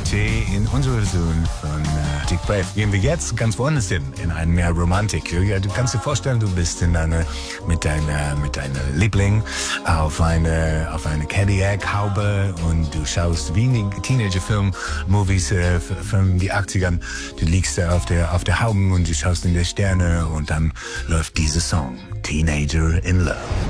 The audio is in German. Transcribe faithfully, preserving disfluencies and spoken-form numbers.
Jay in unserer Version von äh, Dick Brave. Gehen wir jetzt ganz woanders hin, in eine mehr Romantik. Ja, du kannst dir vorstellen, du bist in einer, mit deiner, mit deiner Liebling auf eine, auf eine Cadillac-Haube und du schaust wie in Teenager-Film-Movies äh, von den achtzigern. Du liegst da auf der, auf der Haube und du schaust in die Sterne und dann läuft dieser Song, Teenager in Love.